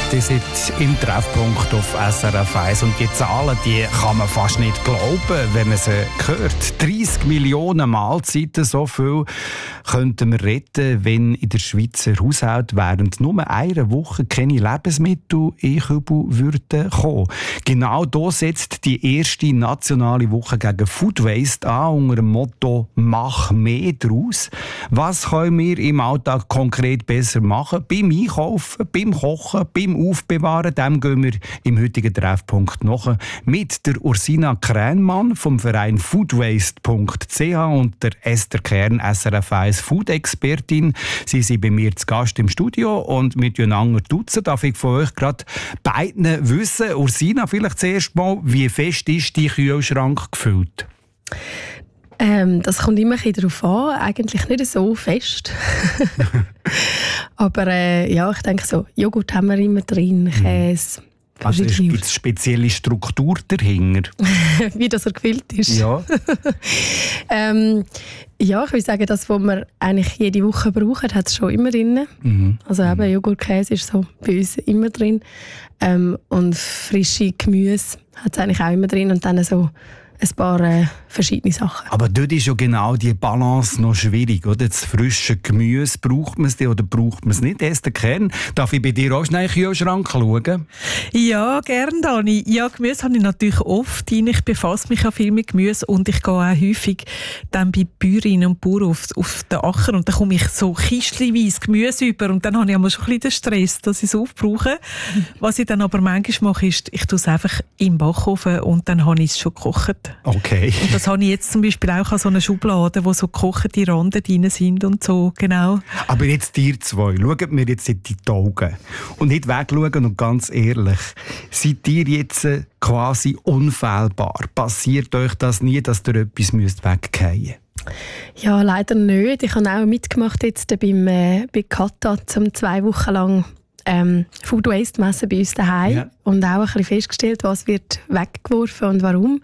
Die sind im Treffpunkt auf SRF 1 und die Zahlen, die kann man fast nicht glauben, wenn man sie hört. 30 Millionen Mahlzeiten, so viel könnten wir retten, wenn in der Schweizer Haushalt während nur einer Woche keine Lebensmittel in Kübel würden kommen. Genau da setzt die erste nationale Woche gegen Food Waste an, unter dem Motto «Mach mehr draus». Was können wir im Alltag konkret besser machen? Beim Einkaufen, beim Kochen, beim Aufbewahren, dem gehen wir im heutigen Treffpunkt nach mit der Ursina Krähenmann vom Verein foodwaste.ch und der Esther Kern, SRF 1 Food-Expertin. Sie sind bei mir zu Gast im Studio und mit einander duzen. Darf ich von euch gerade beiden wissen, Ursina, vielleicht zuerst mal, wie fest ist dein Kühlschrank gefüllt? Das kommt immer ein bisschen darauf an, eigentlich nicht so fest. Aber ja, ich denke so, Joghurt haben wir immer drin, Käse. Also gibt es spezielle Struktur dahinter? Wie das gefüllt ist? Ja. Ja, ich würde sagen, das, was wir eigentlich jede Woche brauchen, hat es schon immer drin. Also eben Joghurt, Käse ist so bei uns immer drin. Und frische Gemüse hat es eigentlich auch immer drin. Und dann so ein paar verschiedene Sachen. Aber dort ist ja genau die Balance noch schwierig, oder? Das frische Gemüse, braucht man es oder braucht man es nicht? Esther Kern, darf ich bei dir auch schnell in den Kühlschrank schauen? Ja, gerne, Dani. Ja, Gemüse habe ich natürlich oft rein. Ich befasse mich auch viel mit Gemüse und ich gehe auch häufig dann bei Bäuerinnen und Bauern auf den Acker und dann komme ich so kistchenweise Gemüse über und dann habe ich schon ein bisschen den Stress, dass ich es aufbrauche. Was ich dann aber manchmal mache, ist, ich tue es einfach im Backofen und dann habe ich es schon gekocht. Okay. Und das habe ich jetzt zum Beispiel auch an so einer Schublade, wo so gekochte Randen drin sind und so, genau. Aber jetzt ihr zwei, schaut mir jetzt in die Augen und nicht wegschauen und ganz ehrlich, seid ihr jetzt quasi unfehlbar? Passiert euch das nie, dass ihr etwas wegfallen müsst? Ja, leider nicht. Ich habe auch mitgemacht jetzt bei Kata, um 2 Wochen lang Food Waste messen bei uns daheim, ja. Und auch ein bisschen festgestellt, was wird weggeworfen und warum.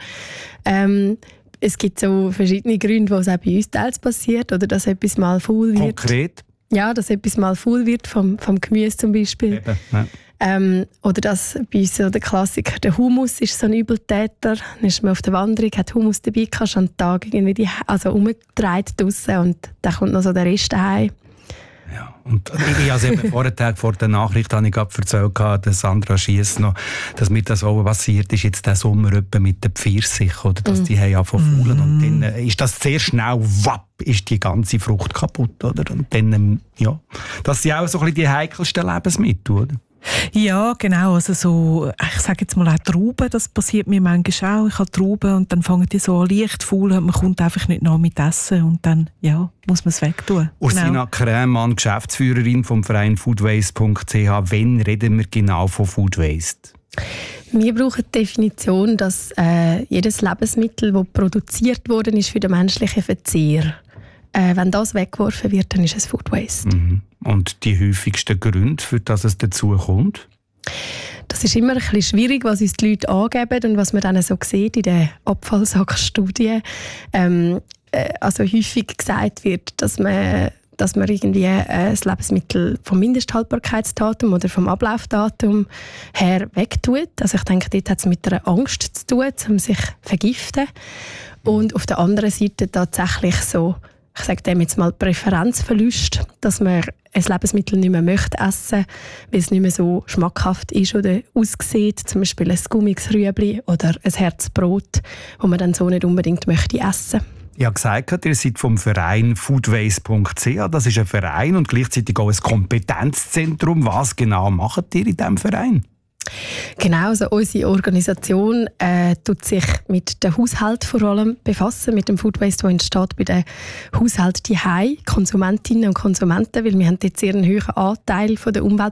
Es gibt so verschiedene Gründe, wo es auch bei uns teils passiert oder dass etwas mal faul wird. Konkret? Ja, dass etwas mal faul wird vom Gemüse zum Beispiel. Eben, ja. Oder dass bei uns so der Klassiker, der Hummus ist so ein Übeltäter. Dann ist man auf der Wanderung, hat Hummus dabei, kannst an den Tag irgendwie umgedreht draussen und dann kommt noch so der Rest daheim. Ja, und ich habe es eben vor der Nachricht habe ich gerade erzählt, dass Sandra Schiess noch, dass mir das auch passiert ist, jetzt diesen Sommer mit den Pfirsichen, oder dass die haben angefangen zu faulen. Und dann ist das sehr schnell, wapp, ist die ganze Frucht kaputt, oder? Und dann, ja, das sind auch so ein bisschen die heikelsten Lebensmittel, oder? Ja, genau. Also so, ich sage jetzt mal auch Trauben, das passiert mir manchmal auch. Ich habe Trauben und dann fangen die so an leicht faul und man kommt einfach nicht nach mit Essen und dann, ja, muss man es wegtun. Ursina Krähenmann, Geschäftsführerin vom Verein foodwaste.ch. Wann reden wir genau von Food Waste? Wir brauchen die Definition, dass jedes Lebensmittel, das produziert worden ist für den menschlichen Verzehr, wenn das weggeworfen wird, dann ist es Food Waste. Und die häufigsten Gründe, für das es dazu kommt? Das ist immer ein bisschen schwierig, was uns die Leute angeben und was man dann so sieht in den Abfallsackstudien. Also häufig gesagt wird, dass man irgendwie das Lebensmittel vom Mindesthaltbarkeitsdatum oder vom Ablaufdatum her wegtut. Also ich denke, dort hat es mit einer Angst zu tun, um sich zu vergiften. Und auf der anderen Seite tatsächlich so, ich sage dem jetzt mal Präferenzverlust, dass man ein Lebensmittel nicht mehr möchte essen, weil es nicht mehr so schmackhaft ist oder aussieht. Zum Beispiel ein gummiges Rüebli oder ein Herzbrot, das man dann so nicht unbedingt möchte essen. Ich habe gesagt, ihr seid vom Verein foodwaste.ch. Das ist ein Verein und gleichzeitig auch ein Kompetenzzentrum. Was genau macht ihr in diesem Verein? Genau, also unsere Organisation tut sich mit dem Haushalt vor allem befassen, mit dem Food Waste, der entsteht bei den Haushalten daheim, Konsumentinnen und Konsumenten, weil wir haben jetzt sehr einen hohen Anteil von der Umwelt